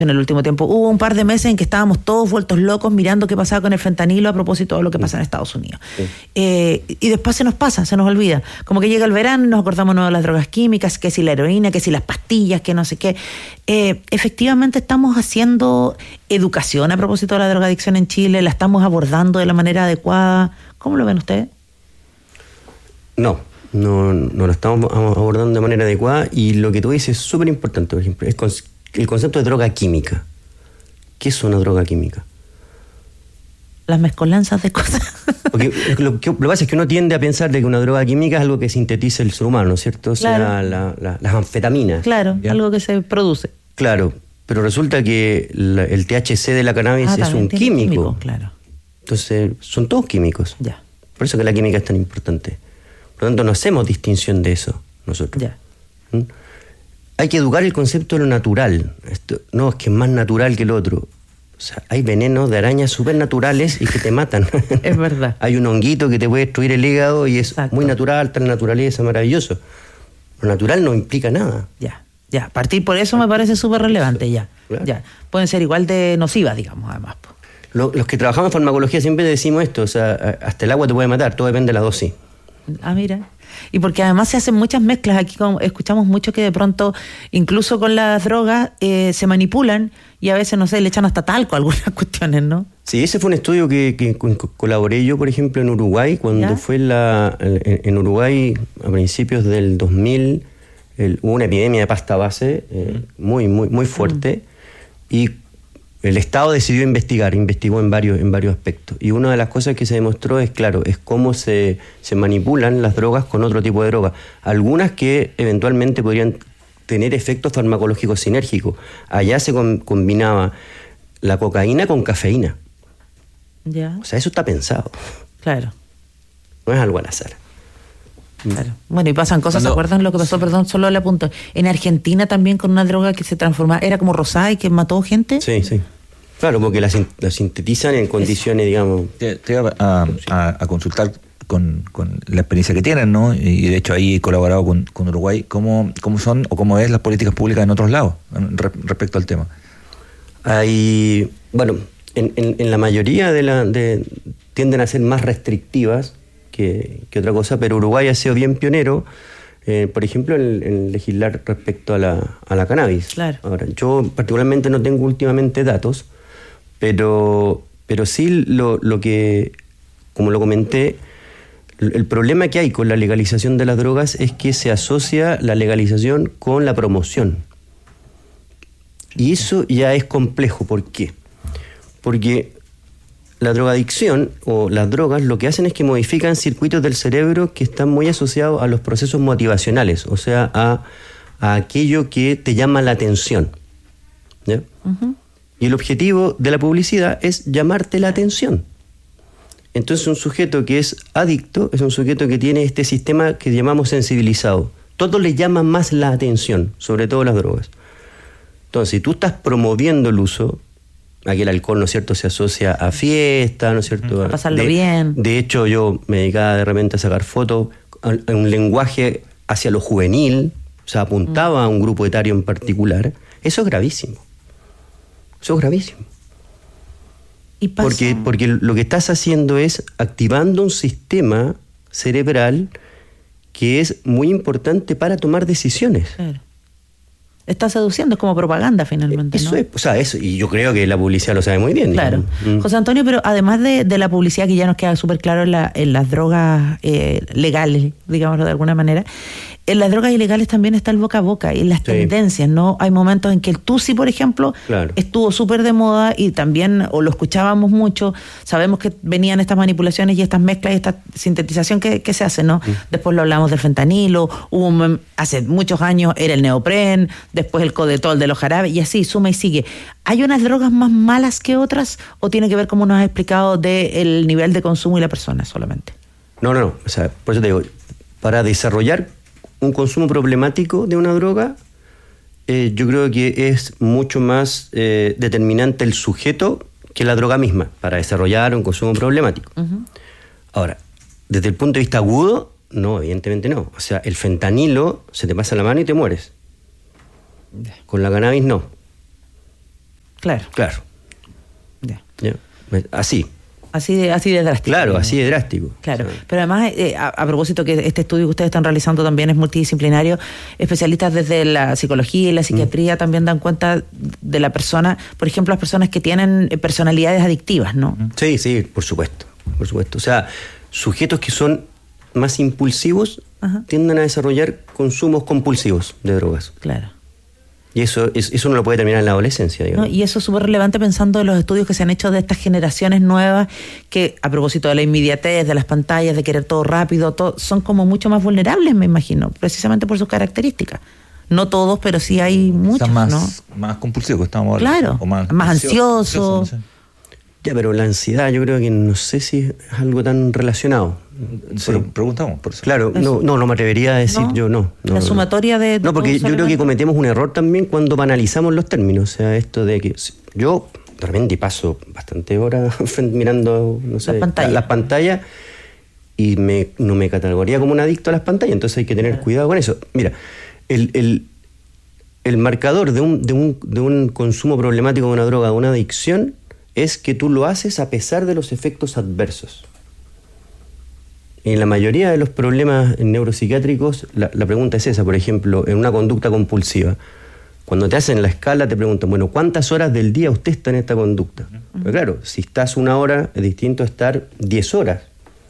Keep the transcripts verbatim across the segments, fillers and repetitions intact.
en el último tiempo. Hubo un par de meses en que estábamos todos vueltos locos mirando qué pasaba con el fentanilo a propósito de lo que pasa en Estados Unidos. Sí. Eh, y después se nos pasa, se nos olvida. Como que llega el verano y nos acordamos no de las drogas químicas, que si la heroína, que si las pastillas, que no sé qué. Eh, efectivamente estamos haciendo educación a propósito de la drogadicción en Chile, la estamos abordando de la manera adecuada. ¿Cómo lo ven ustedes? No, no, no lo estamos abordando de manera adecuada, y lo que tú dices es súper importante, por ejemplo, es con, el concepto de droga química. ¿Qué es una droga química? Las mezcolanzas de cosas. Porque lo que, lo que pasa es que uno tiende a pensar de que una droga química es algo que sintetiza el ser humano, ¿cierto? O sea, claro. la, la, las anfetaminas. Claro, ¿ya? Algo que se produce. Claro, pero resulta que la, el T H C de la cannabis ah, es un químico. químico. Claro. Entonces, son todos químicos. Ya. Por eso que la química es tan importante. Por lo tanto, no hacemos distinción de eso nosotros. Ya. ¿Mm? Hay que educar el concepto de lo natural. Esto, no, es que es más natural que el otro. O sea, hay venenos de arañas supernaturales y que te matan. Es verdad. Hay un honguito que te puede destruir el hígado y es Exacto. muy natural, tal naturaleza, maravilloso. Lo natural no implica nada. Ya, ya. Partir por eso me parece súper relevante, ya. Claro. Ya. Pueden ser igual de nocivas, digamos, además. Lo, los que trabajamos en farmacología siempre decimos esto, o sea, hasta el agua te puede matar, todo depende de la dosis. Ah, mira. Y porque además se hacen muchas mezclas. Aquí como escuchamos mucho que de pronto, incluso con las drogas, eh, se manipulan y a veces, no sé, le echan hasta talco a algunas cuestiones, ¿no? Sí, ese fue un estudio que, que colaboré yo, por ejemplo, en Uruguay, cuando ¿Ya? fue la en, en Uruguay a principios del dos mil, el, hubo una epidemia de pasta base eh, mm. muy, muy, muy fuerte, mm. y el Estado decidió investigar, investigó en varios, en varios aspectos. Y una de las cosas que se demostró es, claro, es cómo se, se manipulan las drogas con otro tipo de drogas. Algunas que eventualmente podrían tener efectos farmacológicos sinérgicos. Allá se com- combinaba la cocaína con cafeína. Ya. O sea, eso está pensado. Claro. No es algo al azar. Claro. Bueno, y pasan cosas, ¿se acuerdan lo que pasó? Perdón, solo le apunto. En Argentina también con una droga que se transformaba, era como rosada y que mató gente. Sí, sí. Claro, porque la, la sintetizan en condiciones, digamos... Te, te iba a, a, a consultar con, con la experiencia que tienen, ¿no? Y de hecho ahí he colaborado con, con Uruguay. ¿Cómo, ¿Cómo son o cómo es las políticas públicas en otros lados re, respecto al tema? Hay, bueno, en, en, en la mayoría de la... De, tienden a ser más restrictivas que, que otra cosa, pero Uruguay ha sido bien pionero, eh, por ejemplo, en, en legislar respecto a la, a la cannabis. Claro. Ahora, yo particularmente no tengo últimamente datos, pero, pero sí lo, lo que, como lo comenté, el problema que hay con la legalización de las drogas es que se asocia la legalización con la promoción. Y eso ya es complejo. ¿Por qué? Porque la drogadicción o las drogas lo que hacen es que modifican circuitos del cerebro que están muy asociados a los procesos motivacionales, o sea, a, a aquello que te llama la atención. ¿Ya? Uh-huh. Y el objetivo de la publicidad es llamarte la atención. Entonces un sujeto que es adicto es un sujeto que tiene este sistema que llamamos sensibilizado. Todo le llama más la atención, sobre todo las drogas. Entonces, si tú estás promoviendo el uso, aquí el alcohol, ¿no es cierto?, se asocia a fiesta, ¿no es cierto?, a pasarlo de, bien. De hecho, yo me dedicaba de repente a sacar fotos en un lenguaje hacia lo juvenil, o sea, apuntaba mm. a un grupo etario en particular. Eso es gravísimo. Eso es gravísimo. ¿Y pasa? Porque, porque lo que estás haciendo es activando un sistema cerebral que es muy importante para tomar decisiones. Claro. Está seduciendo, es como propaganda finalmente, eso ¿no? Es, o sea, eso, y yo creo que la publicidad lo sabe muy bien. Claro. Mm. José Antonio, pero además de, de la publicidad que ya nos queda súper claro en, la, en las drogas eh, legales, digámoslo de alguna manera, en las drogas ilegales también está el boca a boca y las sí. tendencias, ¿no? Hay momentos en que el Tusi, por ejemplo, claro. estuvo súper de moda y también, o lo escuchábamos mucho, sabemos que venían estas manipulaciones y estas mezclas y esta sintetización que, que se hace, ¿no? Sí. Después lo hablamos del fentanilo, hubo, hace muchos años era el neopren, después el codetol de los jarabes y así, suma y sigue. ¿Hay unas drogas más malas que otras o tiene que ver, como nos has explicado, del nivel de consumo y la persona solamente? No, no, no. O sea, por eso te digo, para desarrollar un consumo problemático de una droga, eh, yo creo que es mucho más eh, determinante el sujeto que la droga misma para desarrollar un consumo problemático. Uh-huh. Ahora, desde el punto de vista agudo, no, evidentemente no. O sea, el fentanilo se te pasa la mano y te mueres. Con la cannabis no. Claro. Claro. Ya. Ya. Así. Así de, así de drástico. Claro, así de drástico. Claro, o sea, pero además, eh, a, a propósito que este estudio que ustedes están realizando también es multidisciplinario, especialistas desde la psicología y la psiquiatría mm. también dan cuenta de la persona, por ejemplo, las personas que tienen personalidades adictivas, ¿no? Sí, sí, por supuesto, por supuesto. O sea, sujetos que son más impulsivos Ajá. tienden a desarrollar consumos compulsivos de drogas. Claro. Y eso, eso no lo puede terminar en la adolescencia, digamos. No, y eso es súper relevante pensando en los estudios que se han hecho de estas generaciones nuevas que, a propósito de la inmediatez, de las pantallas, de querer todo rápido, todo, son como mucho más vulnerables, me imagino, precisamente por sus características. No todos, pero sí hay muchos, más, ¿no? Más compulsivos que estamos hablando. Claro, o más, más ansioso. ansioso no sé. Ya, pero la ansiedad yo creo que no sé si es algo tan relacionado. Sí. Pero preguntamos por eso. Claro, no, no, no me atrevería a decir ¿No? yo no, no. La sumatoria de... de no, porque yo creo que cometemos un error también cuando banalizamos los términos. O sea, esto de que yo de repente paso bastante horas mirando, no sé, las pantallas, las pantallas y me, no me categoría como un adicto a las pantallas, entonces hay que tener claro. cuidado con eso. Mira, el, el, el marcador de un, de, un, de un consumo problemático de una droga, de una adicción, es que tú lo haces a pesar de los efectos adversos. En la mayoría de los problemas neuropsiquiátricos, la, la pregunta es esa. Por ejemplo, en una conducta compulsiva, cuando te hacen la escala te preguntan, bueno, ¿cuántas horas del día usted está en esta conducta? Uh-huh. Pero claro, si estás una hora, es distinto a estar diez horas.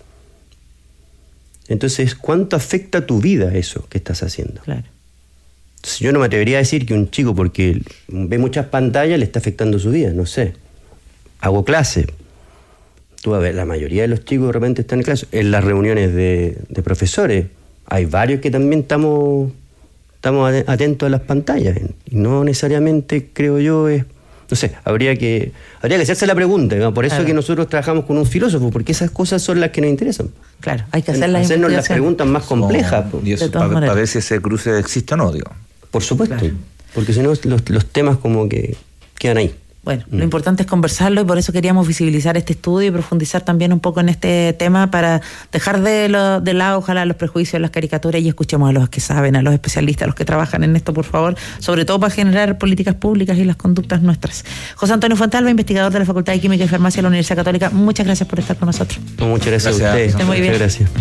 Entonces, ¿cuánto afecta tu vida eso que estás haciendo? Claro. Entonces, yo no me atrevería a decir que un chico, porque ve muchas pantallas, le está afectando su vida, no sé. Hago clase. Tú a ver, la mayoría de los chicos de repente están en clase. En las reuniones de, de profesores hay varios que también estamos, estamos atentos a las pantallas. Y no necesariamente, creo yo, es... No sé, habría que habría que hacerse la pregunta, ¿no? Por eso claro. es que nosotros trabajamos con un filósofo, porque esas cosas son las que nos interesan. Claro, hay que hacer las hacernos las preguntas más complejas. No, y eso para, para ver si ese cruce existe o no, digo. Por supuesto, claro. porque si no los, los temas como que quedan ahí. Bueno, mm. lo importante es conversarlo y por eso queríamos visibilizar este estudio y profundizar también un poco en este tema para dejar de, lo, de lado, ojalá, los prejuicios, las caricaturas y escuchemos a los que saben, a los especialistas, a los que trabajan en esto, por favor, sobre todo para generar políticas públicas y las conductas nuestras. José Antonio Fontalva, investigador de la Facultad de Química y Farmacia de la Universidad Católica, muchas gracias por estar con nosotros. No, muchas gracias, gracias a ustedes. Esté muy bien. Muchas gracias.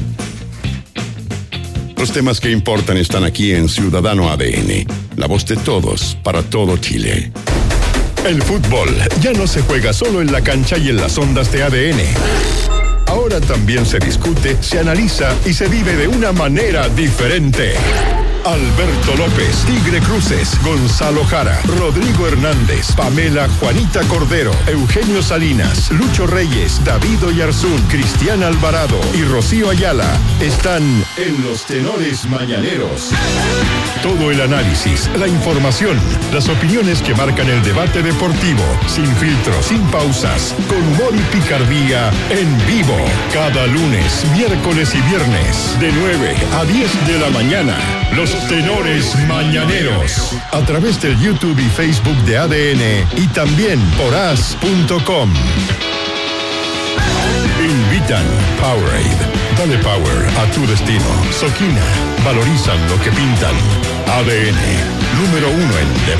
Los temas que importan están aquí en Ciudadano A D N, la voz de todos para todo Chile. El fútbol ya no se juega solo en la cancha y en las ondas de A D N. Ahora también se discute, se analiza y se vive de una manera diferente. Alberto López, Tigre Cruces, Gonzalo Jara, Rodrigo Hernández, Pamela Juanita Cordero, Eugenio Salinas, Lucho Reyes, David Oyarzún, Cristian Alvarado y Rocío Ayala están en los Tenores Mañaneros. Todo el análisis, la información, las opiniones que marcan el debate deportivo, sin filtros, sin pausas, con humor y picardía, en vivo, cada lunes, miércoles y viernes, de nueve a diez de la mañana. Los Tenores Mañaneros, a través del YouTube y Facebook de A D N y también por as punto com. Invitan Powerade. Dale power a tu destino. Soquina. Valorizan lo que pintan. A D N, número uno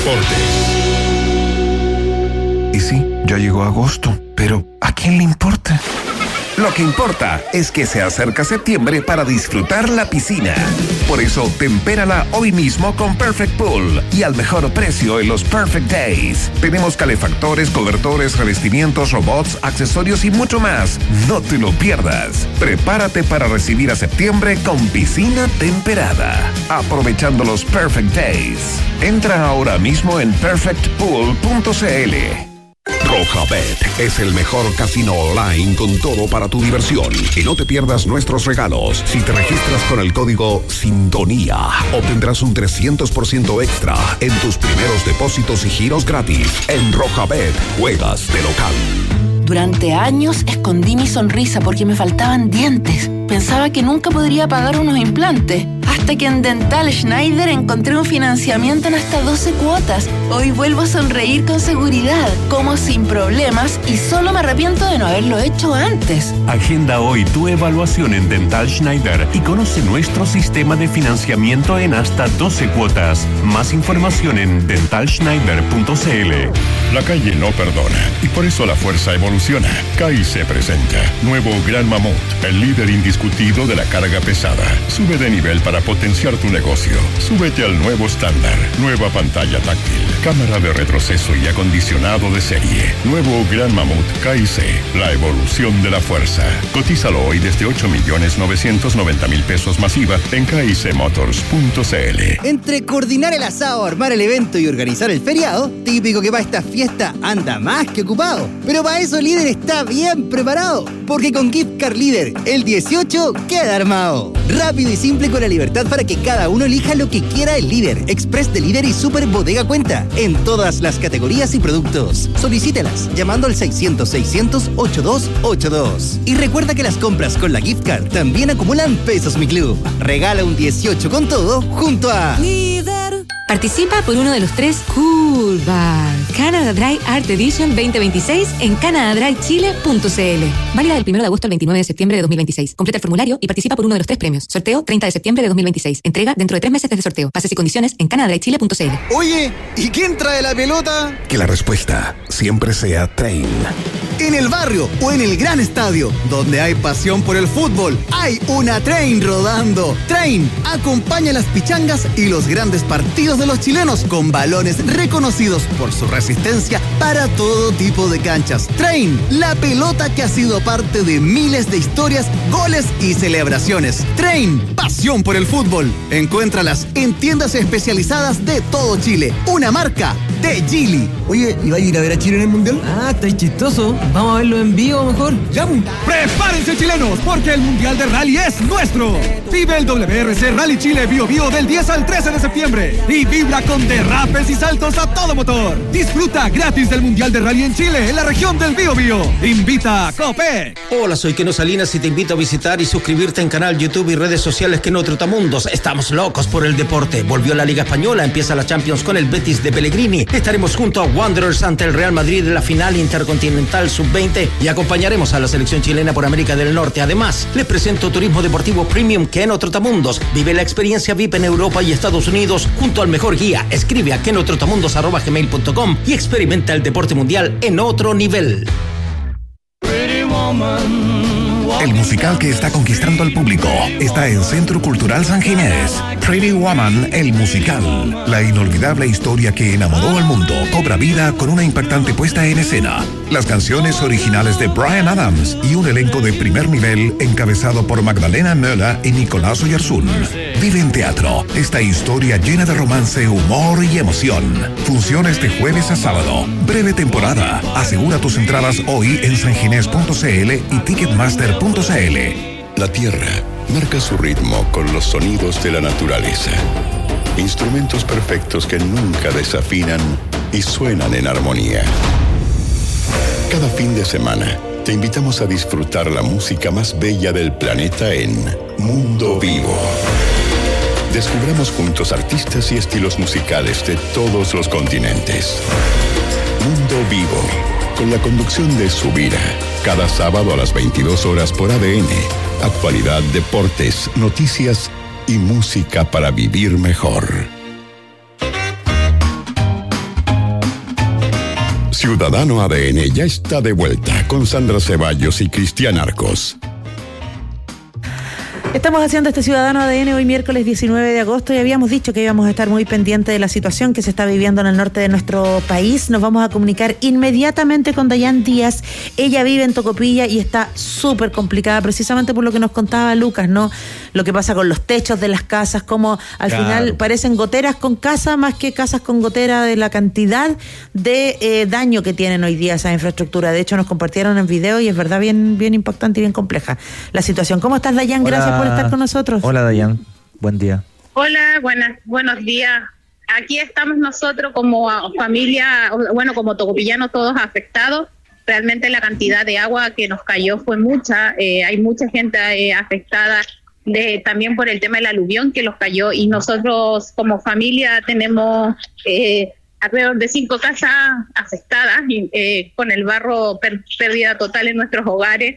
en deportes. Y sí, ya llegó agosto, pero ¿a quién le importa? Lo que importa es que se acerca septiembre para disfrutar la piscina. Por eso, tempérala hoy mismo con Perfect Pool y al mejor precio en los Perfect Days. Tenemos calefactores, cobertores, revestimientos, robots, accesorios y mucho más. No te lo pierdas. Prepárate para recibir a septiembre con piscina temperada. Aprovechando los Perfect Days. Entra ahora mismo en perfect pool punto c l. Rojabet es el mejor casino online con todo para tu diversión. Y no te pierdas nuestros regalos. Si te registras con el código Sintonía, obtendrás un trescientos por ciento extra en tus primeros depósitos y giros gratis. En Rojabet, juegas de local. Durante años escondí mi sonrisa porque me faltaban dientes. Pensaba que nunca podría pagar unos implantes. Hasta que en Dental Schneider encontré un financiamiento en hasta doce cuotas. Hoy vuelvo a sonreír con seguridad, como sin problemas, y solo me arrepiento de no haberlo hecho antes. Agenda hoy tu evaluación en Dental Schneider y conoce nuestro sistema de financiamiento en hasta doce cuotas. Más información en dental schneider punto c l. La calle no perdona y por eso la fuerza evoluciona. C A I C presenta nuevo Gran Mamut, el líder indiscutido de la carga pesada. Sube de nivel para potenciar tu negocio. Súbete al nuevo estándar. Nueva pantalla táctil, cámara de retroceso y acondicionado de serie. Nuevo Gran Mamut C A I C, la evolución de la fuerza. Cotízalo hoy desde ocho millones novecientos noventa mil pesos masiva en k i c motors punto c l. Entre coordinar el asado, armar el evento y organizar el feriado, típico que para esta fiesta anda más que ocupado. Pero para eso Líder está bien preparado, porque con Gift Card Líder el dieciocho queda armado. Rápido y simple con la libertad para que cada uno elija lo que quiera el Líder, Express de Líder y Super Bodega Cuenta en todas las categorías y productos. Solicítelas llamando al seiscientos seiscientos ochenta y dos ochenta y dos. Y recuerda que las compras con la Gift Card también acumulan pesos Mi Club. Regala un dieciocho con todo junto a Líder. Participa por uno de los tres Cool Bar Canada Dry Art Edition veinte veintiséis en canada dry chile punto c l. Válida del primero de agosto al veintinueve de septiembre de dos mil veintiséis. Completa el formulario y participa por uno de los tres premios. Sorteo treinta de septiembre de dos mil veintiséis. Entrega dentro de tres meses desde sorteo. Bases y condiciones en canada dry chile punto c l. Oye, ¿y quién trae la pelota? Que la respuesta siempre sea Train. En el barrio o en el gran estadio, donde hay pasión por el fútbol, hay una Train rodando. Train acompaña las pichangas y los grandes partidos de los chilenos con balones reconocidos por su resistencia para todo tipo de canchas. Train, la pelota que ha sido parte de miles de historias, goles y celebraciones. Train, pasión por el fútbol. Encuéntralas en tiendas especializadas de todo Chile. Una marca de Geely. Oye, ¿y va a ir a ver a Chile en el Mundial? Ah, está chistoso. Vamos a verlo en vivo mejor. ¡Ya! ¡Prepárense, chilenos! Porque el Mundial de Rally es nuestro. Vive el W R C Rally Chile Bio Bio del diez al trece de septiembre. Y vibra con derrapes y saltos a todo motor. Disfruta gratis del Mundial de Rally en Chile, en la región del Bio Bio. Invita a Copec. Hola, soy Keno Salinas y te invito a visitar y suscribirte en canal YouTube y redes sociales Keno Trotamundos. Estamos locos por el deporte. Volvió la Liga Española, empieza la Champions con el Betis de Pellegrini. Estaremos junto a Wanderers ante el Real Madrid en la final intercontinental sub veinte y acompañaremos a la selección chilena por América del Norte. Además, les presento Turismo Deportivo Premium Keno Trotamundos. Vive la experiencia V I P en Europa y Estados Unidos junto al mejor guía. Escribe a kenotrotamundos arroba gmail punto com y experimenta el deporte mundial en otro nivel. El musical que está conquistando al público está en Centro Cultural San Ginés. Pretty Woman, el musical. La inolvidable historia que enamoró al mundo cobra vida con una impactante puesta en escena. Las canciones originales de Bryan Adams y un elenco de primer nivel encabezado por Magdalena Möller y Nicolás Oyarzún. Vive en teatro esta historia llena de romance, humor y emoción. Funciones de jueves a sábado. Breve temporada. Asegura tus entradas hoy en sanginés punto c l y ticketmaster punto c l. La tierra marca su ritmo con los sonidos de la naturaleza. Instrumentos perfectos que nunca desafinan y suenan en armonía. Cada fin de semana te invitamos a disfrutar la música más bella del planeta en Mundo Vivo. Descubramos juntos artistas y estilos musicales de todos los continentes. Mundo Vivo, con la conducción de Subira, cada sábado a las veintidós horas por A D N. Actualidad, deportes, noticias y música para vivir mejor. Ciudadano A D N ya está de vuelta con Sandra Ceballos y Cristian Arcos. Estamos haciendo este Ciudadano A D N hoy miércoles diecinueve de agosto y habíamos dicho que íbamos a estar muy pendientes de la situación que se está viviendo en el norte de nuestro país. Nos vamos a comunicar inmediatamente con Dayan Díaz. Ella vive en Tocopilla y está súper complicada precisamente por lo que nos contaba Lucas, ¿no? Lo que pasa con los techos de las casas, como al claro. final parecen goteras con casa más que casas con gotera, de la cantidad de eh, daño que tienen hoy día esa infraestructura. De hecho, nos compartieron en video y es verdad bien, bien impactante y bien compleja la situación. ¿Cómo estás, Dayan? Hola. Gracias por estar con nosotros. Hola, Dayan. Buen día. Hola, buenas, buenos días. Aquí estamos nosotros como familia, bueno, como tocopillanos todos afectados. Realmente la cantidad de agua que nos cayó fue mucha. Eh, hay mucha gente eh, afectada de también por el tema del aluvión que los cayó, y nosotros como familia tenemos eh, alrededor de cinco casas afectadas, y, eh, con el barro per, pérdida total en nuestros hogares,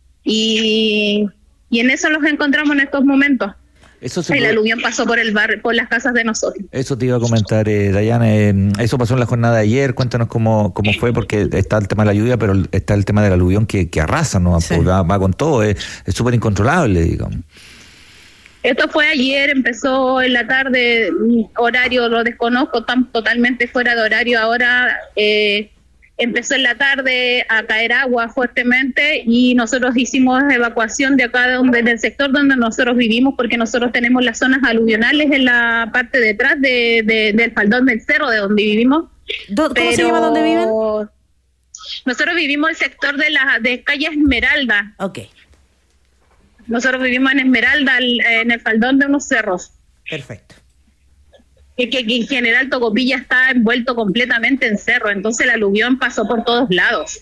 y, y en eso los encontramos en estos momentos. Eso se el puede... aluvión pasó por el barrio, por las casas de nosotros. Eso te iba a comentar, eh, Dayana. Eh, eso pasó en la jornada de ayer. Cuéntanos cómo cómo fue, porque está el tema de la lluvia, pero está el tema del aluvión que, que arrasa, ¿no? Sí. Va, va con todo, es súper incontrolable, digamos. Esto fue ayer, empezó en la tarde, horario lo desconozco, estamos totalmente fuera de horario ahora. Eh, empezó en la tarde a caer agua fuertemente y nosotros hicimos evacuación de acá, donde, del sector donde nosotros vivimos, porque nosotros tenemos las zonas aluvionales en la parte de atrás de, de, del faldón del cerro de donde vivimos. ¿Cómo Pero se llama donde viven? Nosotros vivimos el sector de la de calle Esmeralda. Ok. Nosotros vivimos en Esmeralda, en el faldón de unos cerros. Perfecto. Que, que, que en general Tocopilla está envuelto completamente en cerro, entonces el aluvión pasó por todos lados.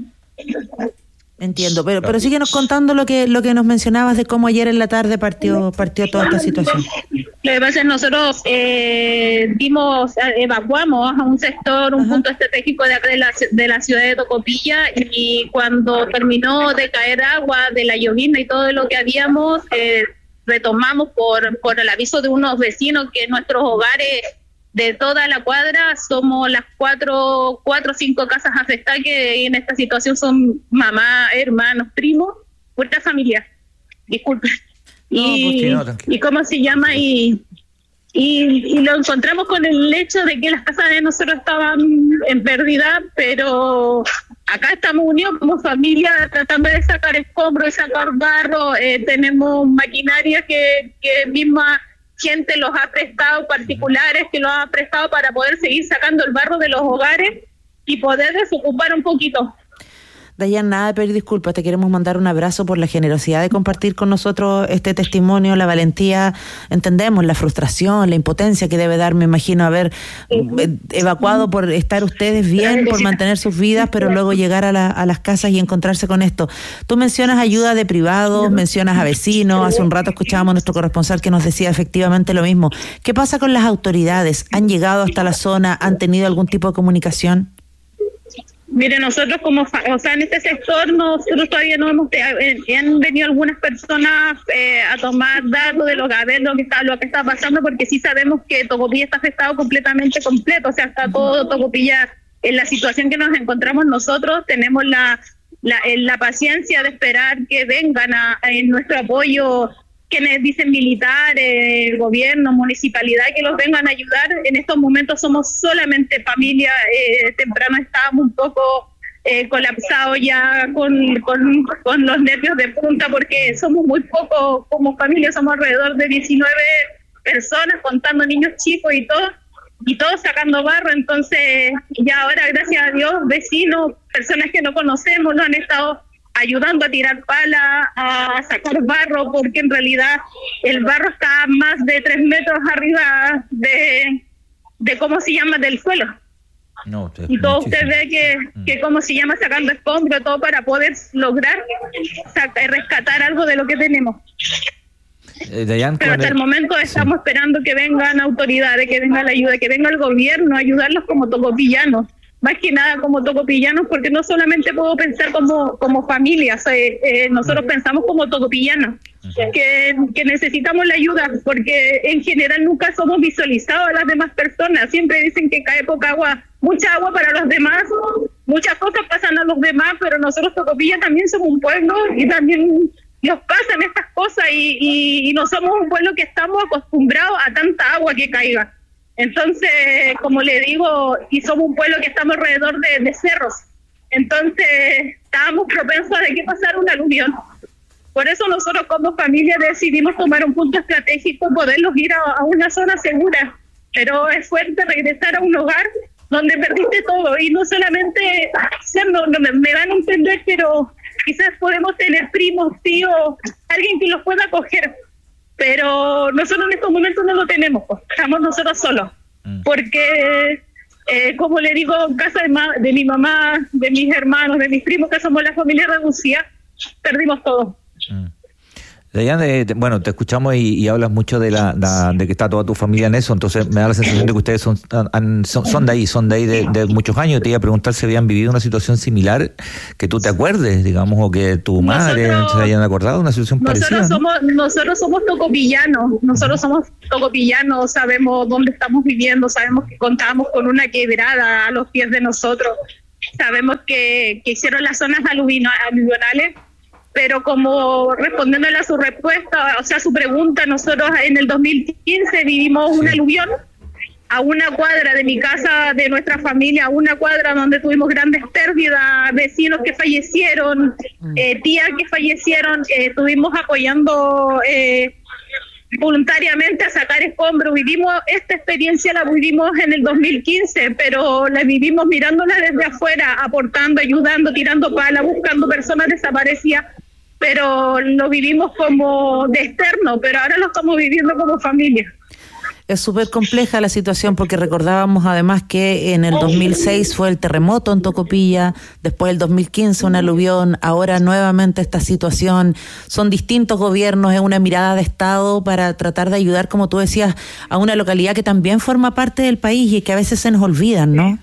Entiendo, pero pero síguenos contando lo que lo que nos mencionabas de cómo ayer en la tarde partió partió toda esta situación. Lo que pasa es que nosotros eh, dimos, evacuamos a un sector, un Ajá. punto estratégico de, de, la, de la ciudad de Tocopilla, y cuando terminó de caer agua de la llovizna y todo lo que habíamos, eh, retomamos por, por el aviso de unos vecinos que nuestros hogares de toda la cuadra somos las cuatro, cuatro o cinco casas afectadas, que en esta situación son mamá, hermanos, primos, puerta familia. Disculpen. No, y, no, y cómo se llama y, y y lo encontramos con el hecho de que las casas de nosotros estaban en pérdida, pero acá estamos unidos como familia tratando de sacar escombros, de sacar barro. Eh, tenemos maquinaria que, que misma gente los ha prestado, particulares que los ha prestado para poder seguir sacando el barro de los hogares y poder desocupar un poquito. Dayan, nada de pedir disculpas, te queremos mandar un abrazo por la generosidad de compartir con nosotros este testimonio, la valentía. Entendemos la frustración, la impotencia que debe dar, me imagino, haber evacuado por estar ustedes bien, por mantener sus vidas, pero luego llegar a, la, a las casas y encontrarse con esto. Tú mencionas ayuda de privados, mencionas a vecinos, hace un rato escuchábamos a nuestro corresponsal que nos decía efectivamente lo mismo. ¿Qué pasa con las autoridades? ¿Han llegado hasta la zona? ¿Han tenido algún tipo de comunicación? Mire, nosotros como, o sea, en este sector nosotros todavía no hemos, eh, han venido algunas personas eh, a tomar datos de lo que, a ver lo que está, lo que está pasando, porque sí sabemos que Tocopilla está afectado completamente completo, o sea, está todo Tocopilla en la situación que nos encontramos nosotros. Tenemos la la, la paciencia de esperar que vengan a, a en nuestro apoyo, quienes dicen militares, gobierno, municipalidad, que los vengan a ayudar. En estos momentos somos solamente familia. Eh, temprano estábamos un poco eh, colapsados ya con, con, con los nervios de punta, porque somos muy pocos como familia, somos alrededor de diecinueve personas, contando niños chicos y todo, y todos sacando barro. Entonces ya ahora, gracias a Dios, vecinos, personas que no conocemos, nos han estado ayudando a tirar pala, a sacar barro, porque en realidad el barro está más de tres metros arriba de, de cómo se llama, del suelo. No, te, y todo usted ve que, que cómo se llama, sacando escombros, todo para poder lograr sacar, rescatar algo de lo que tenemos. Eh, Dayan, Pero hasta el, el momento estamos sí. esperando que vengan autoridades, que venga la ayuda, que venga el gobierno a ayudarlos como tocopillanos. Más que nada como tocopillanos, porque no solamente puedo pensar como como familias, eh, eh, nosotros uh-huh. pensamos como tocopillanos, uh-huh. que, que necesitamos la ayuda, porque en general nunca somos visualizados a las demás personas. Siempre dicen que cae poca agua, mucha agua para los demás, muchas cosas pasan a los demás, pero nosotros Tocopilla también somos un pueblo y también nos pasan estas cosas, y, y, y no somos un pueblo que estamos acostumbrados a tanta agua que caiga. Entonces, como le digo, y somos un pueblo que estamos alrededor de, de cerros, entonces estábamos propensos a que pasara un aluvión. Por eso nosotros como familia decidimos tomar un punto estratégico, poderlos ir a, a una zona segura. Pero es fuerte regresar a un hogar donde perdiste todo, y no solamente, no, no, me van a entender, pero quizás podemos tener primos, tíos, alguien que los pueda acoger. Pero nosotros en estos momentos no lo tenemos, pues. Estamos nosotros solos, mm. porque eh, como le digo, en casa de, ma- de mi mamá, de mis hermanos, de mis primos, que somos la familia reducida, perdimos todo. Mm. Dayan, eh, bueno, te escuchamos y, y hablas mucho de la, la de que está toda tu familia en eso, entonces me da la sensación de que ustedes son han, son, son de ahí, son de ahí de, de muchos años. Te iba a preguntar si habían vivido una situación similar, que tú te acuerdes, digamos, o que tu madre nosotros, se hayan acordado de una situación nosotros parecida. Somos, ¿no? Nosotros somos tocopillanos, nosotros somos tocopillanos, sabemos dónde estamos viviendo, sabemos que contamos con una quebrada a los pies de nosotros, sabemos que, que hicieron las zonas aluvionales. Pero como respondiéndole a su respuesta, o sea, su pregunta, nosotros en el dos mil quince vivimos un aluvión a una cuadra de mi casa, de nuestra familia, a una cuadra donde tuvimos grandes pérdidas, vecinos que fallecieron, eh, tías que fallecieron, eh, estuvimos apoyando eh, voluntariamente a sacar escombros. Vivimos esta experiencia, la vivimos en el dos mil quince, pero la vivimos mirándola desde afuera, aportando, ayudando, tirando pala, buscando personas desaparecidas, pero lo vivimos como de externo, pero ahora lo estamos viviendo como familia. Es súper compleja la situación porque recordábamos además que en el dos mil seis fue el terremoto en Tocopilla, después el dos mil quince un aluvión, ahora nuevamente esta situación. Son distintos gobiernos, es una mirada de Estado para tratar de ayudar, como tú decías, a una localidad que también forma parte del país y que a veces se nos olvidan, ¿no?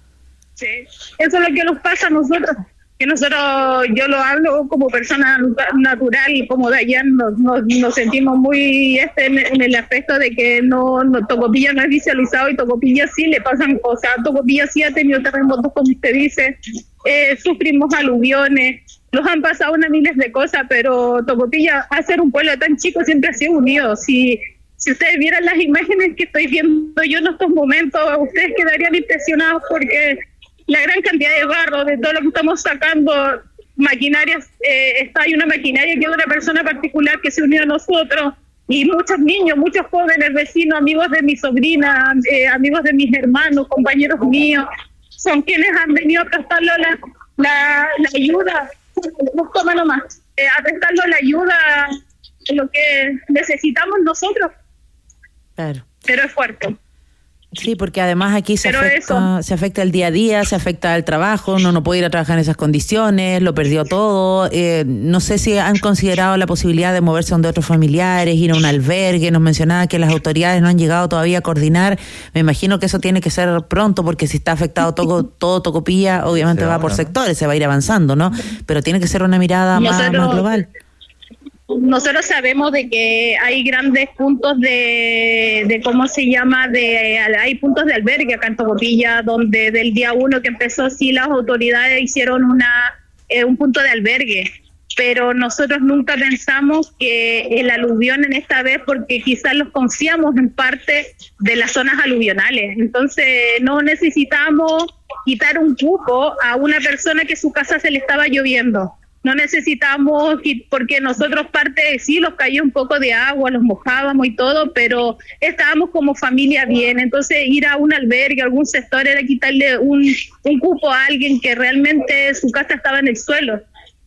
Sí, eso es lo que nos pasa a nosotros. Que nosotros, yo lo hablo como persona natural, como Dayan, nos, nos, nos sentimos muy este en, en el aspecto de que no, no Tocopilla no es visualizado y Tocopilla sí le pasan cosas. Tocopilla sí ha tenido terremotos, como usted dice, eh, sufrimos aluviones, nos han pasado unas miles de cosas, pero Tocopilla, a ser un pueblo tan chico, siempre ha sido unido. Si, si ustedes vieran las imágenes que estoy viendo yo en estos momentos, ustedes quedarían impresionados porque la gran cantidad de barro, de todo lo que estamos sacando, maquinarias, eh, está hay una maquinaria que es de una persona particular que se unió a nosotros, y muchos niños, muchos jóvenes, vecinos, amigos de mi sobrina, eh, amigos de mis hermanos, compañeros míos, son quienes han venido a prestarle la, la, la ayuda, toma nomás, eh, a prestarle la ayuda de lo que necesitamos nosotros. Claro. Pero es fuerte. Sí, porque además aquí se Pero afecta, eso. se afecta el día a día, se afecta el trabajo, uno no puede ir a trabajar en esas condiciones, lo perdió todo. Eh, no sé si han considerado la posibilidad de moverse donde otros familiares, ir a un albergue. Nos mencionaba que las autoridades no han llegado todavía a coordinar. Me imagino que eso tiene que ser pronto, porque si está afectado todo, todo Tocopilla, obviamente va por sectores, se va a ir avanzando, ¿no? Pero tiene que ser una mirada más, Nosotros- más global. Nosotros sabemos de que hay grandes puntos de, de ¿cómo se llama? De hay puntos de albergue acá en Tocopilla, donde del día uno que empezó, sí, las autoridades hicieron una eh, un punto de albergue, pero nosotros nunca pensamos que el aluvión en esta vez, porque quizás los confiamos en parte de las zonas aluvionales, entonces no necesitamos quitar un cupo a una persona que su casa se le estaba lloviendo. No necesitamos, porque nosotros parte, sí, los cayó un poco de agua, los mojábamos y todo, pero estábamos como familia bien. Entonces ir a un albergue, a algún sector, era quitarle un, un cupo a alguien que realmente su casa estaba en el suelo.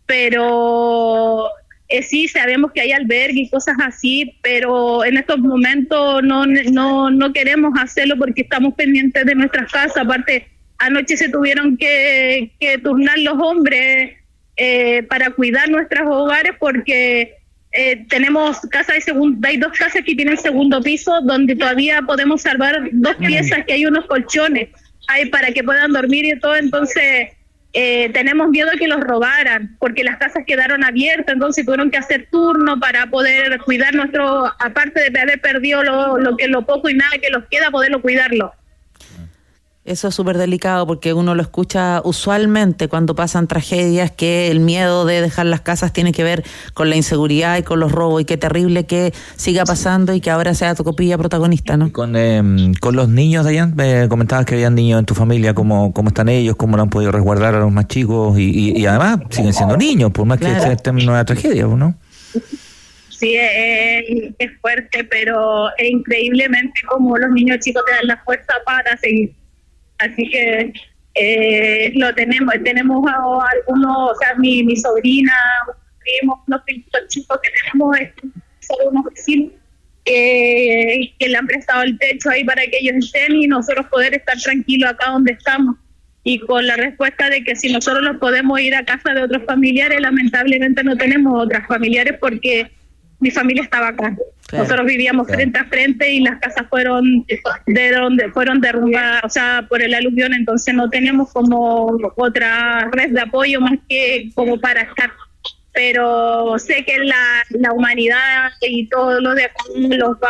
Pero eh, sí, sabemos que hay albergue y cosas así, pero en estos momentos no, no, no queremos hacerlo porque estamos pendientes de nuestras casas. Aparte, anoche se tuvieron que, que turnar los hombres Eh, para cuidar nuestros hogares, porque eh, tenemos casas de segundo, hay dos casas que tienen segundo piso donde todavía podemos salvar dos piezas, que hay unos colchones hay para que puedan dormir y todo. Entonces eh, tenemos miedo de que los robaran, porque las casas quedaron abiertas, entonces tuvieron que hacer turno para poder cuidar nuestro, aparte de haber perdido lo, lo que lo poco y nada que los queda, poderlo cuidarlo. Eso es súper delicado porque uno lo escucha usualmente cuando pasan tragedias, que el miedo de dejar las casas tiene que ver con la inseguridad y con los robos, y qué terrible que siga pasando y que ahora sea Tocopilla protagonista, ¿no? Con eh, con los niños, Dayan, me comentabas que habían niños en tu familia, ¿cómo, cómo están ellos? ¿Cómo lo han podido resguardar a los más chicos? Y, y, y además siguen siendo niños, por más Claro. que estén en una tragedia, ¿no? Sí, es, es fuerte, pero es increíblemente como los niños chicos te dan la fuerza para seguir. Así que eh, lo tenemos, tenemos a, a algunos, o sea, mi, mi sobrina, primos, unos primitos chicos que tenemos, eh, son unos vecinos que, que le han prestado el techo ahí para que ellos estén y nosotros poder estar tranquilos acá donde estamos. Y con la respuesta de que si nosotros los podemos ir a casa de otros familiares, lamentablemente no tenemos otros familiares porque mi familia estaba acá. Claro, Nosotros vivíamos claro. frente a frente y las casas fueron de donde fueron derrumbadas, o sea, por el aluvión, entonces no tenemos como otra red de apoyo más que como para estar. Pero sé que la, la humanidad y todo lo de los va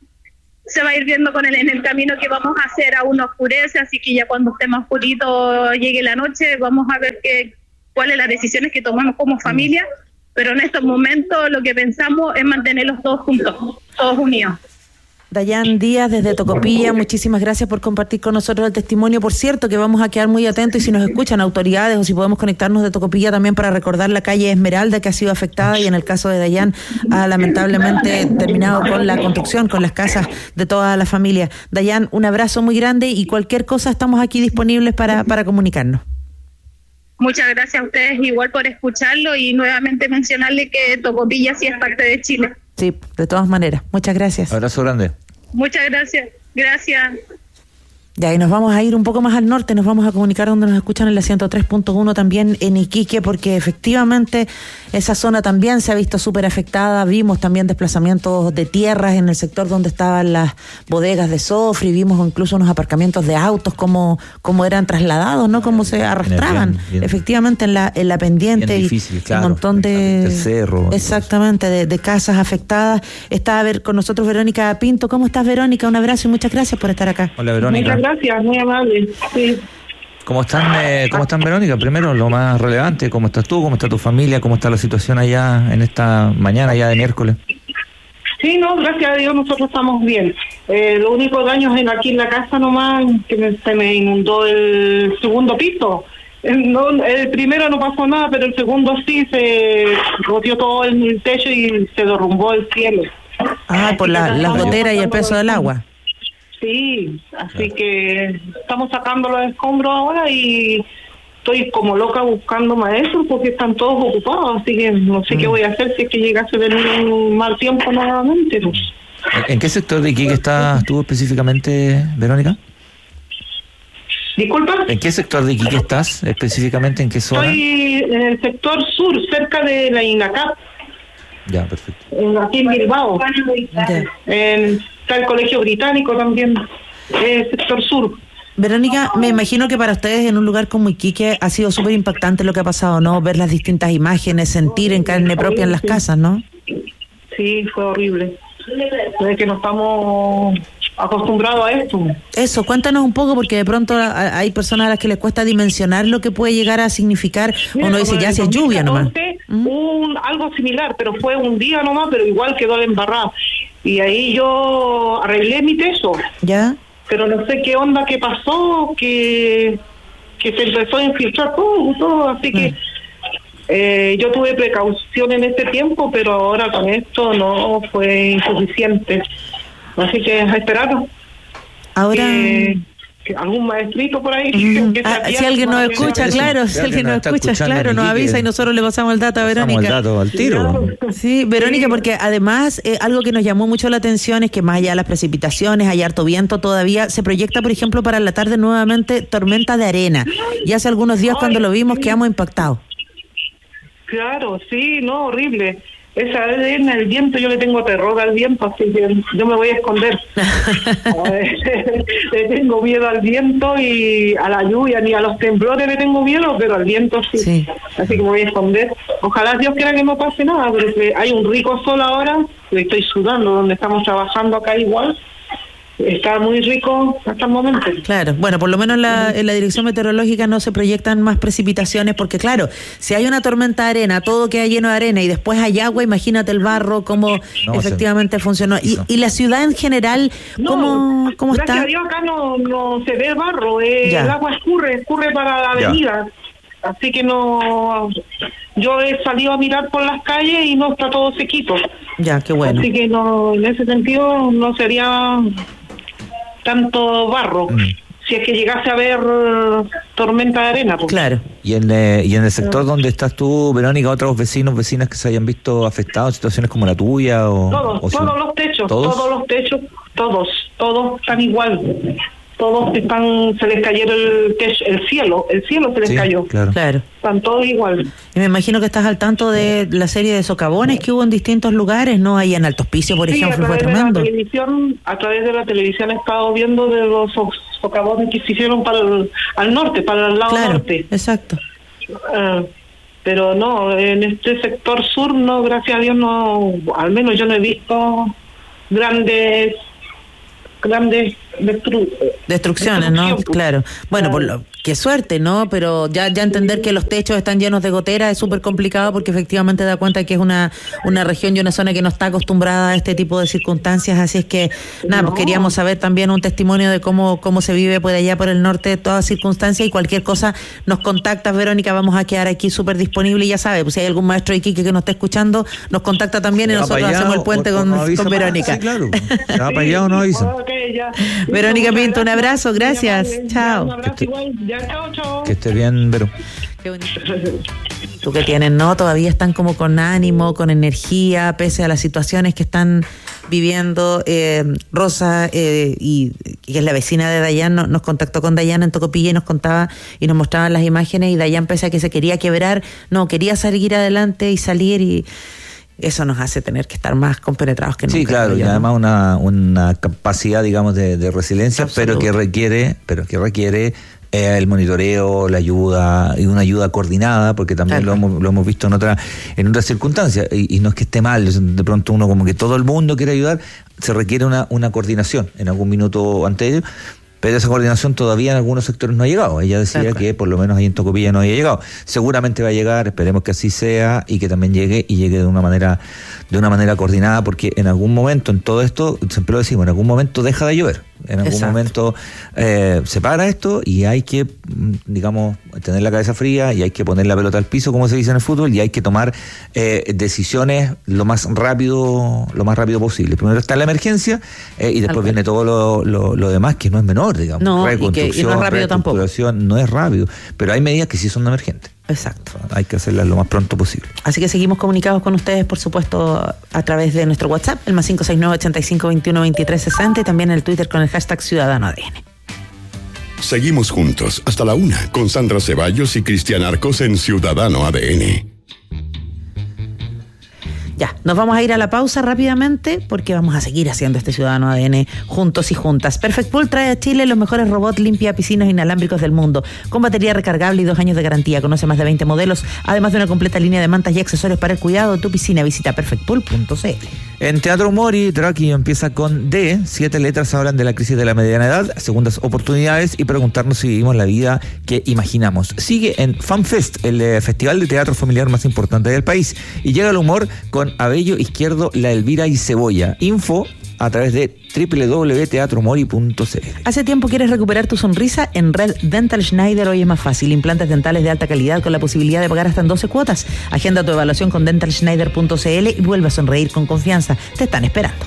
se va a ir viendo con el, en el camino que vamos a hacer, aún oscurece, así que ya cuando esté más oscurito, llegue la noche, vamos a ver qué, cuáles las decisiones que tomamos como familia, pero en estos momentos lo que pensamos es mantenerlos todos juntos, todos unidos. Dayan Díaz desde Tocopilla, muchísimas gracias por compartir con nosotros el testimonio. Por cierto, que vamos a quedar muy atentos y si nos escuchan autoridades o si podemos conectarnos de Tocopilla también para recordar la calle Esmeralda que ha sido afectada y en el caso de Dayan ha lamentablemente terminado con la construcción, con las casas de toda la familia. Dayan, un abrazo muy grande y cualquier cosa estamos aquí disponibles para, para comunicarnos. Muchas gracias a ustedes igual por escucharlo y nuevamente mencionarle que Tocopilla sí es parte de Chile. Sí, de todas maneras. Muchas gracias. Abrazo grande. Muchas gracias. Gracias. Ya, y nos vamos a ir un poco más al norte, nos vamos a comunicar donde nos escuchan en la ciento tres punto uno también en Iquique, porque efectivamente esa zona también se ha visto súper afectada. Vimos también desplazamientos de tierras en el sector donde estaban las bodegas de Sofri, vimos incluso unos aparcamientos de autos como, como eran trasladados, ¿no? Como se arrastraban bien, bien, efectivamente en la, en la pendiente. Bien difícil, y claro, un montón de el cerro, exactamente de, de casas afectadas. Está a ver con nosotros Verónica Pinto. ¿Cómo estás, Verónica? Un abrazo y muchas gracias por estar acá. Hola, Verónica. Muchas gracias, muy amable. Sí. ¿Cómo están, eh, cómo están, Verónica? Primero, lo más relevante, ¿cómo estás tú? ¿Cómo está tu familia? ¿Cómo está la situación allá en esta mañana ya de miércoles? Sí, no, gracias a Dios nosotros estamos bien. Eh, lo único daño es en, aquí en la casa nomás, que me, se me inundó el segundo piso. El, no, el primero no pasó nada, pero el segundo sí, se roció todo el techo y se derrumbó el cielo. Ah, por la, las goteras y el peso del agua. Sí, así que estamos sacando los escombros ahora y estoy como loca buscando maestros porque están todos ocupados, así que no sé mm. qué voy a hacer si es que llegase a venir un mal tiempo nuevamente. Pues. ¿En qué sector de Iquique estás tú específicamente, Verónica? ¿Disculpa? ¿En qué sector de Iquique estás específicamente? ¿En qué zona? Estoy en el sector sur, cerca de la INACAP. Ya, perfecto. En, aquí en Bilbao. Okay. En, está el Colegio Británico también, el sector sur. Verónica, me imagino que para ustedes en un lugar como Iquique ha sido súper impactante lo que ha pasado, ¿no? Ver las distintas imágenes, sentir en carne propia en las casas, ¿no? Sí, fue horrible. Desde que no estamos acostumbrados a esto. Eso, cuéntanos un poco, porque de pronto hay personas a las que les cuesta dimensionar lo que puede llegar a significar. Mira, uno dice, ya si es lluvia nomás. Un, algo similar, pero fue un día nomás, pero igual quedó la embarrada. Y ahí yo arreglé mi techo. ¿Ya? Pero no sé qué onda, qué pasó, que, que se empezó a infiltrar todo, todo, así que eh, yo tuve precaución en este tiempo, pero ahora con esto no fue insuficiente. Así que a esperar. Ahora... Que, que algún maestrito por ahí. Mm. Que ah, si alguien nos escucha, eso, claro, si alguien nos escucha, claro, nos avisa y nosotros le pasamos el dato a Verónica. El dato al tiro. Sí, Verónica, porque además eh, algo que nos llamó mucho la atención es que más allá de las precipitaciones, hay harto viento todavía, se proyecta, por ejemplo, para la tarde nuevamente tormenta de arena. Y hace algunos días cuando lo vimos quedamos impactados. Claro, sí, no, horrible. Esa arena, el viento, yo le tengo terror al viento, así que yo me voy a esconder. Le tengo miedo al viento y a la lluvia, ni a los temblores le tengo miedo, pero al viento sí. sí. Así que me voy a esconder. Ojalá Dios quiera que no pase nada, porque hay un rico sol ahora, estoy sudando, donde estamos trabajando acá igual. Está muy rico hasta el momento. Claro, bueno, por lo menos la, en la dirección meteorológica no se proyectan más precipitaciones porque claro, si hay una tormenta de arena, todo queda lleno de arena y después hay agua, imagínate el barro, cómo no, efectivamente se, funcionó. Y, y la ciudad en general, ¿cómo, no, cómo gracias está? Gracias a Dios acá no, no se ve barro, eh, el agua escurre, escurre para la avenida. Ya. Así que no, yo he salido a mirar por las calles y no está todo sequito. Ya, qué bueno. Así que no, en ese sentido no sería tanto barro, mm. si es que llegase a haber uh, tormenta de arena. Pues. Claro. Y en, eh, y en el sector donde estás tú, Verónica, otros vecinos, vecinas que se hayan visto afectados en situaciones como la tuya o... Todos, o todos si... los techos, ¿Todos? todos los techos, todos, todos están igual. todos están, se les cayó el, el cielo, el cielo se les Sí, cayó. claro. Claro. Están todos igual. Y me imagino que estás al tanto de la serie de socavones que hubo en distintos lugares, ¿no? Ahí en Alto Hospicio, por Sí, ejemplo, a fue través de la tremendo. televisión, a través de la televisión he estado viendo de los so- socavones que se hicieron para el, al norte, para el lado Claro, norte. exacto. Ah, pero no, en este sector sur, no, gracias a Dios, no, al menos yo no he visto grandes, grandes destru- Destrucciones, ¿no? destrucción, pues. Claro. Bueno, por lo, qué suerte, ¿no? Pero ya ya entender que los techos están llenos de goteras es súper complicado porque efectivamente da cuenta que es una una región y una zona que no está acostumbrada a este tipo de circunstancias, así es que, nada, pues queríamos saber también un testimonio de cómo cómo se vive por allá por el norte, todas circunstancias, y cualquier cosa nos contactas, Verónica, vamos a quedar aquí súper disponible, y ya sabe, pues si hay algún maestro de Iquique que nos esté escuchando, nos contacta también y Va nosotros para allá hacemos el o- puente o con, no avisa con más. Verónica. Sí, claro. Se va para allá o no avisa. Ok, ya. Verónica Muchas Pinto, un gracias. abrazo, gracias. Ya, Chao. Un abrazo igual. Ya, chao, chao. Que esté bien, Vero. Qué bonito. Tú que tienes, ¿no? Todavía están como con ánimo, con energía, pese a las situaciones que están viviendo. Eh, Rosa, eh, y que es la vecina de Dayan, no, nos contactó con Dayan en Tocopilla y nos contaba y nos mostraban las imágenes, y Dayan, pese a que se quería quebrar, no, quería seguir adelante y salir, y eso nos hace tener que estar más compenetrados que nunca. Sí, claro, creo y yo, ¿no? además una, una capacidad, digamos, de, de resiliencia, Absoluto. pero que requiere, pero que requiere eh, el monitoreo, la ayuda, y una ayuda coordinada, porque también lo hemos, lo hemos visto en otra, en otras circunstancias, y, y no es que esté mal, de pronto uno como que todo el mundo quiere ayudar, se requiere una, una coordinación en algún minuto anterior. Pero esa coordinación todavía en algunos sectores no ha llegado. Ella decía Claro. que por lo menos ahí en Tocopilla no había llegado. Seguramente va a llegar, esperemos que así sea, y que también llegue y llegue de una manera, de una manera coordinada, porque en algún momento en todo esto, siempre lo decimos, en algún momento deja de llover. En algún Exacto. momento eh, se para esto y hay que, digamos, tener la cabeza fría y hay que poner la pelota al piso, como se dice en el fútbol, y hay que tomar eh, decisiones lo más rápido, lo más rápido posible. Primero está la emergencia eh, y después viene todo lo, lo, lo demás, que no es menor, digamos. No, y que- y Reconstrucción, no es rápido tampoco. reestructuración, no es rápido, pero hay medidas que sí son emergentes. Exacto. Hay que hacerlas lo más pronto posible. Así que seguimos comunicados con ustedes, por supuesto, a través de nuestro WhatsApp, el más cinco seis nueve, ochenta y cinco, veintiuno, veintitrés, sesenta, y también en el Twitter con el hashtag Ciudadano A D N. Seguimos juntos hasta la una con Sandra Ceballos y Cristian Arcos en Ciudadano A D N. Ya, nos vamos a ir a la pausa rápidamente porque vamos a seguir haciendo este Ciudadano A D N juntos y juntas. Perfect Pool trae a Chile los mejores robots limpia piscinas inalámbricos del mundo, con batería recargable y dos años de garantía. Conoce más de veinte modelos, además de una completa línea de mantas y accesorios para el cuidado de tu piscina. Visita perfect pool punto c l. En Teatro Mori, Draki empieza con D. Siete letras hablan de la crisis de la mediana edad, segundas oportunidades y preguntarnos si vivimos la vida que imaginamos. Sigue en FanFest, el eh, festival de teatro familiar más importante del país. Y llega el humor con Abello Izquierdo, La Elvira y Cebolla. Info a través de doble u doble u doble u punto teatro mori punto c l. ¿Hace tiempo quieres recuperar tu sonrisa? En Red Dental Schneider hoy es más fácil. Implantes dentales de alta calidad con la posibilidad de pagar hasta en doce cuotas. Agenda tu evaluación con dental schneider punto c l y vuelve a sonreír con confianza. Te están esperando.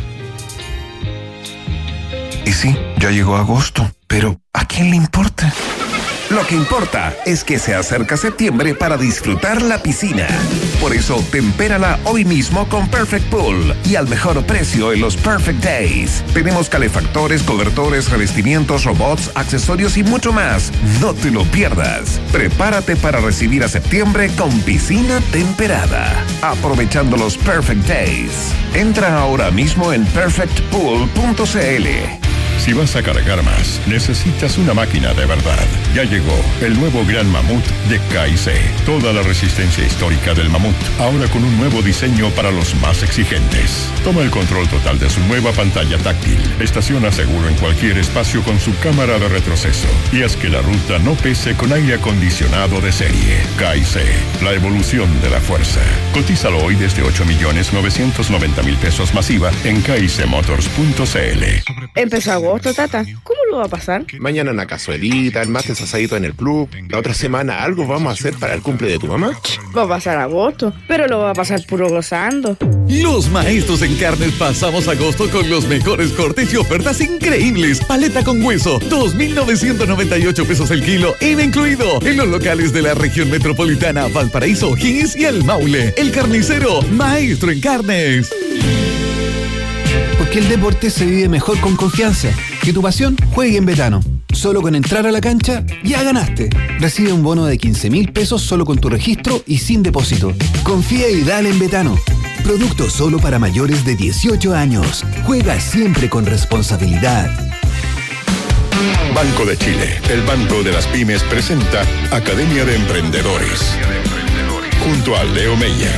Y sí, ya llegó agosto, pero ¿a quién le importa? Lo que importa es que se acerca septiembre para disfrutar la piscina. Por eso, tempérala hoy mismo con Perfect Pool y al mejor precio en los Perfect Days. Tenemos calefactores, cobertores, revestimientos, robots, accesorios y mucho más. No te lo pierdas. Prepárate para recibir a septiembre con piscina temperada. Aprovechando los Perfect Days. Entra ahora mismo en perfect pool punto c l. Si vas a cargar más, necesitas una máquina de verdad. Ya llegó el nuevo Gran Mamut de K y C. Toda la resistencia histórica del Mamut, ahora con un nuevo diseño para los más exigentes. Toma el control total de su nueva pantalla táctil. Estaciona seguro en cualquier espacio con su cámara de retroceso. Y haz que la ruta no pese con aire acondicionado de serie. K y C, la evolución de la fuerza. Cotízalo hoy desde ocho millones novecientos noventa mil pesos masiva en k y c motors punto c l. Empezó agosto, tata. ¿Cómo lo va a pasar? Mañana una cazuelita, el martes asadito en el club. La otra semana algo vamos a hacer para el cumple de tu mamá. Va a pasar agosto, pero lo va a pasar puro gozando. Los maestros en carnes pasamos agosto con los mejores cortes y ofertas increíbles. Paleta con hueso, dos mil novecientos noventa y ocho pesos el kilo, I V A incluido. En los locales de la región metropolitana, Valparaíso, O'Higgins y El Maule. El Carnicero, maestro en carnes. Porque el deporte se vive mejor con confianza. Que tu pasión juegue en Betano. Solo con entrar a la cancha, ya ganaste. Recibe un bono de quince mil pesos solo con tu registro y sin depósito. Confía y dale en Betano. Producto solo para mayores de dieciocho años. Juega siempre con responsabilidad. Banco de Chile, el banco de las pymes, presenta Academia de Emprendedores. Junto a Leo Meyer.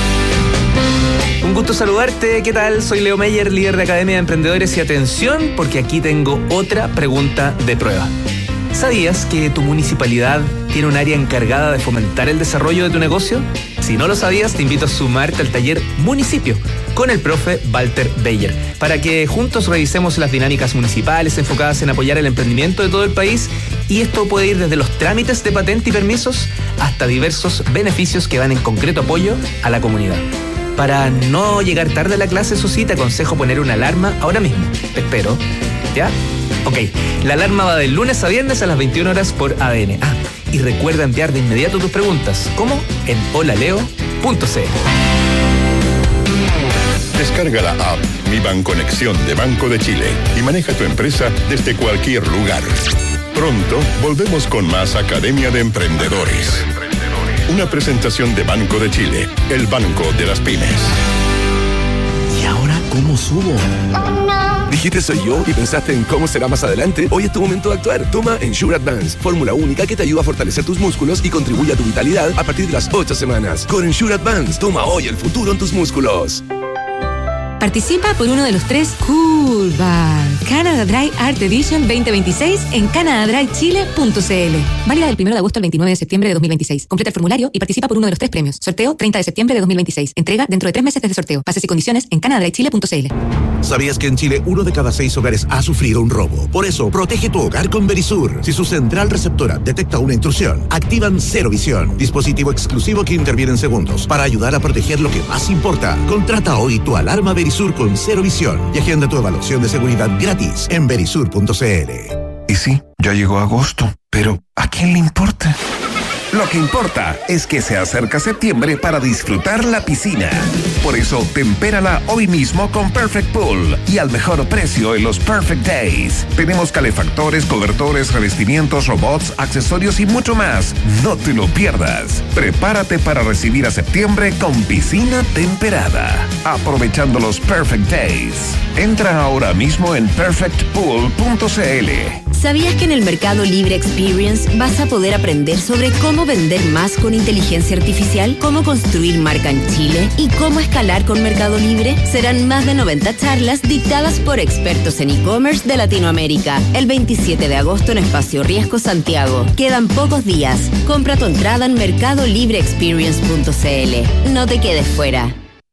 Un gusto saludarte, ¿qué tal? Soy Leo Meyer, líder de Academia de Emprendedores, y atención porque aquí tengo otra pregunta de prueba. ¿Sabías que tu municipalidad tiene un área encargada de fomentar el desarrollo de tu negocio? Si no lo sabías, te invito a sumarte al taller Municipio con el profe Walter Beyer, para que juntos revisemos las dinámicas municipales enfocadas en apoyar el emprendimiento de todo el país, y esto puede ir desde los trámites de patente y permisos hasta diversos beneficios que van en concreto apoyo a la comunidad. Para no llegar tarde a la clase, eso sí, te aconsejo poner una alarma ahora mismo. Te espero. ¿Ya? Ok, la alarma va de lunes a viernes a las veintiuna horas por A D N. Ah, y recuerda enviar de inmediato tus preguntas. ¿Cómo? En holaleo punto c l. Descarga la app Mi Banconexión de Banco de Chile y maneja tu empresa desde cualquier lugar. Pronto volvemos con más Academia de Emprendedores. Una presentación de Banco de Chile, el banco de las pymes. ¿Y ahora cómo subo? Dijiste soy yo y pensaste en cómo será más adelante. Hoy es tu momento de actuar. Toma Ensure Advance, fórmula única que te ayuda a fortalecer tus músculos y contribuye a tu vitalidad a partir de las ocho semanas. Con Ensure Advance, toma hoy el futuro en tus músculos. Participa por uno de los tres Cool Bar Canada Dry Art Edition veinte veintiséis en canada dry chile punto c l. Válida del primero de agosto al veintinueve de septiembre de dos mil veintiséis. Completa el formulario y participa por uno de los tres premios. Sorteo treinta de septiembre de dos mil veintiséis. Entrega dentro de tres meses desde sorteo. Bases y condiciones en canada dry chile punto c l. ¿Sabías que en Chile uno de cada seis hogares ha sufrido un robo? Por eso, protege tu hogar con Verisur. Si su central receptora detecta una intrusión, activan Cero Visión, dispositivo exclusivo que interviene en segundos para ayudar a proteger lo que más importa. Contrata hoy tu alarma Verisur con Cero Visión y agenda tu evaluación de seguridad gratis en verisur punto c l. Y sí, ya llegó agosto, pero ¿a quién le importa? Lo que importa es que se acerca septiembre para disfrutar la piscina. Por eso, tempérala hoy mismo con Perfect Pool y al mejor precio en los Perfect Days. Tenemos calefactores, cobertores, revestimientos, robots, accesorios y mucho más. No te lo pierdas. Prepárate para recibir a septiembre con piscina temperada, aprovechando los Perfect Days. Entra ahora mismo en perfect pool punto c l. ¿Sabías que en el Mercado Libre Experience vas a poder aprender sobre cómo vender más con inteligencia artificial, cómo construir marca en Chile y cómo escalar con Mercado Libre? Serán más de noventa charlas dictadas por expertos en e-commerce de Latinoamérica. El veintisiete de agosto en Espacio Riesgo, Santiago. Quedan pocos días. Compra tu entrada en mercado libre experience punto c l. No te quedes fuera.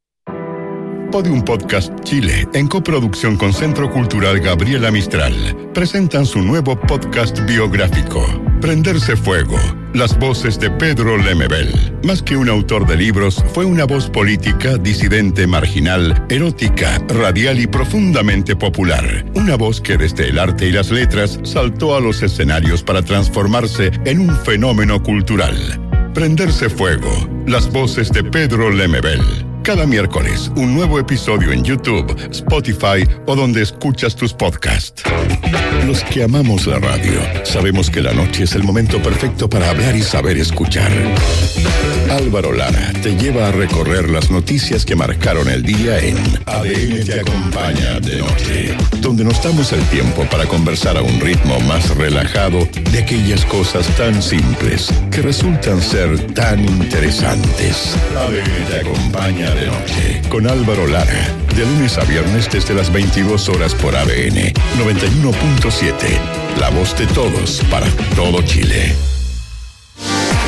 Podium Podcast Chile, en coproducción con Centro Cultural Gabriela Mistral, presentan su nuevo podcast biográfico, Prenderse Fuego, las voces de Pedro Lemebel. Más que un autor de libros, fue una voz política, disidente, marginal, erótica, radial y profundamente popular. Una voz que desde el arte y las letras saltó a los escenarios para transformarse en un fenómeno cultural. Prenderse Fuego, las voces de Pedro Lemebel. Cada miércoles, un nuevo episodio en YouTube, Spotify o donde escuchas tus podcasts. Los que amamos la radio, sabemos que la noche es el momento perfecto para hablar y saber escuchar. Álvaro Lara te lleva a recorrer las noticias que marcaron el día en A D N Te Acompaña de Noche, donde nos damos el tiempo para conversar a un ritmo más relajado de aquellas cosas tan simples que resultan ser tan interesantes. A D N Te Acompaña de Noche con Álvaro Lara, de lunes a viernes desde las veintidós horas por A D N noventa y uno punto siete, la voz de todos para todo Chile.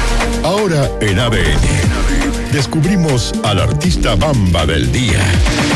Ahora en A D N descubrimos al artista Bamba del día.